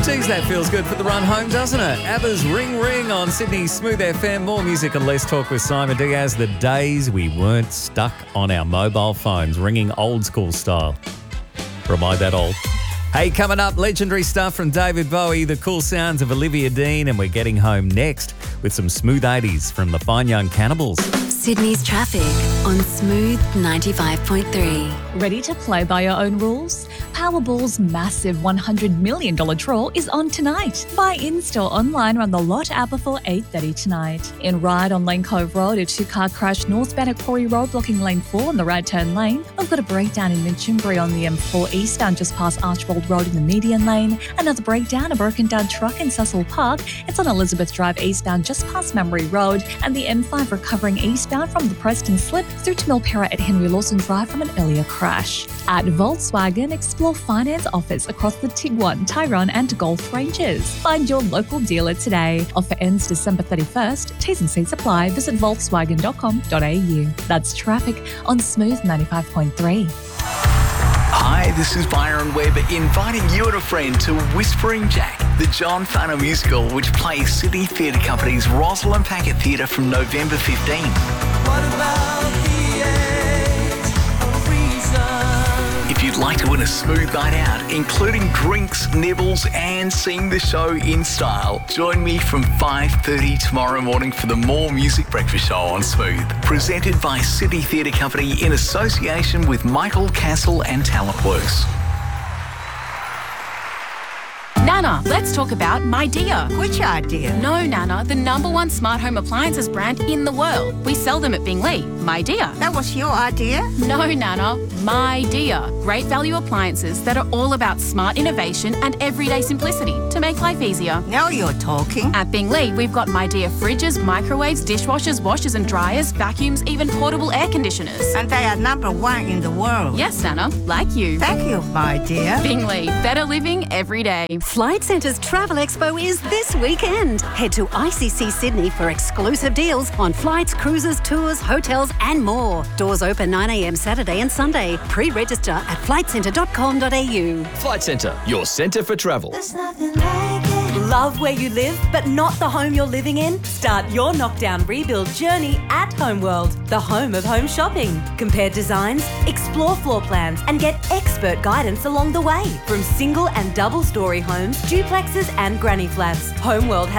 Geez, that feels good for the run home, doesn't it? ABBA's Ring Ring on Sydney's Smooth FM. More music and less talk with Simon Diaz. The days we weren't stuck on our mobile phones, ringing old school style. Remind that old. Hey, coming up, legendary stuff from David Bowie, the cool sounds of Olivia Dean, and we're getting home next with some smooth 80s from the Fine Young Cannibals. Sydney's traffic on Smooth 95.3. Ready to play by your own rules? Powerball's massive $100 million draw is on tonight. Buy in-store online or on the Lot app before 8:30 tonight. In Ryde on Lane Cove Road, a two-car crash northbound at Quarry Road blocking lane 4 on the right turn lane. We've got a breakdown in Minchumbury on the M4 eastbound just past Archibald Road in the median lane. Another breakdown, a broken down truck in Cecil Park. It's on Elizabeth Drive eastbound just past Memory Road, and the M5 recovering eastbound from the Preston Slip through to Milpera at Henry Lawson Drive from an earlier crash. At Volkswagen, explore finance offers across the Tiguan, Tyrone and Golf ranges. Find your local dealer today. Offer ends December 31st. T's and C's apply. Visit volkswagen.com.au. That's traffic on Smooth 95.3. Hi, this is Byron Webb inviting you and a friend to Whispering Jack, the John Farnham musical, which plays Sydney Theatre Company's Rosalind Packet Theatre from November 15. What about the edge of reason? If you'd like to win a smooth night out, including drinks, nibbles and seeing the show in style, join me from 5:30 tomorrow morning for the More Music Breakfast Show on Smooth, presented by Sydney Theatre Company in association with Michael Castle and Talentworks. Nana, let's talk about MyDear. Which idea? No, Nana, the #1 smart home appliances brand in the world. We sell them at Bingley. MyDear. That was your idea? No, Nana, MyDear. Great value appliances that are all about smart innovation and everyday simplicity to make life easier. Now you're talking. At Bingley, we've got MyDear fridges, microwaves, dishwashers, washers and dryers, vacuums, even portable air conditioners. And they are #1 in the world. Yes, Nana, like you. Thank you, my dear. Bingley, better living every day. Flight Centre's Travel Expo is this weekend. Head to ICC Sydney for exclusive deals on flights, cruises, tours, hotels and more. Doors open 9 a.m. Saturday and Sunday. Pre-register at flightcentre.com.au. Flight Centre, your centre for travel. There's nothing like it. Love where you live, but not the home you're living in? Start your knockdown rebuild journey at Homeworld, the home of home shopping. Compare designs, explore floor plans, and get expert guidance along the way. From single and double story homes, duplexes, and granny flats, Homeworld has